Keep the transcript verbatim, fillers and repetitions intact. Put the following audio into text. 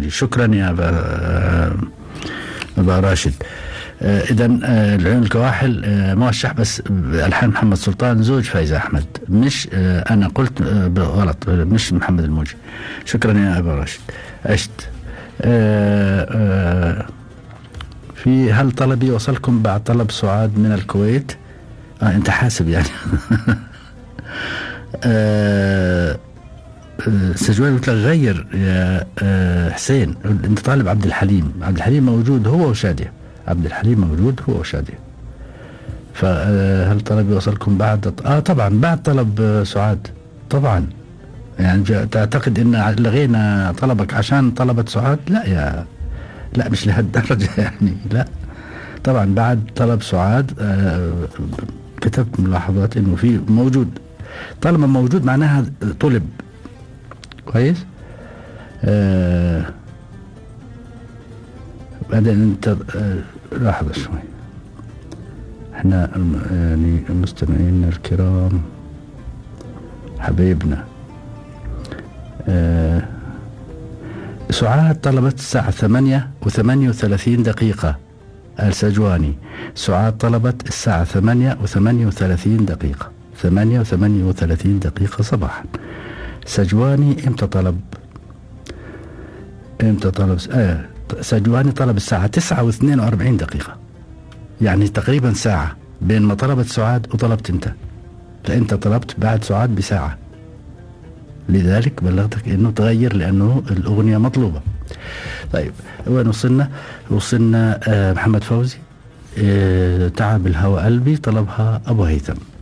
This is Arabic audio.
الموجي. شكرا يا أبا, أبا راشد. إذا العيون الكواحل موشح بس ألحان محمد سلطان زوج فايزة أحمد، مش أنا قلت غلط، مش محمد الموجي. شكرا يا أبا راشد. عشت. في هل طلبي وصلكم بعد طلب سعاد من الكويت؟ آه أنت حاسب يعني. آه سجوان قلت لك غير يا آه حسين، أنت طالب عبد الحليم. عبد الحليم موجود هو وشادية. عبد الحليم موجود هو وشادية. فهل طلبي وصلكم بعد؟ اه طبعا بعد طلب سعاد طبعا. يعني تعتقد ان لغينا طلبك عشان طلبت سعاد؟ لا يا لا مش لهالدرجة يعني. لا طبعا بعد طلب سعاد آه كتبت ملاحظات انه في موجود. طالما موجود معناها طلب كويس. آه بعدين انت آه لحظة شوي، احنا يعني المستمعين الكرام حبايبنا. آه سعاد طلبت الساعة ثمانية وثمانية وثلاثين دقيقة. السجواني سعاد طلبت الساعة ثمانية وثمانية وثلاثين دقيقة. ثمانية وثمانية وثلاثين دقيقة صباحا. سجواني امتى طلب؟ امتى طلب؟ آه سجواني طلب الساعة تسعة واثنين واربعين دقيقة، يعني تقريبا ساعة بين ما طلبت سعاد وطلبت انت. فانت طلبت بعد سعاد بساعة، لذلك بلغتك انه تغير لانه الاغنية مطلوبة. طيب وين وصلنا؟ وصلنا آه محمد فوزي. آه تعب الهوى قلبي طلبها ابو هيثم.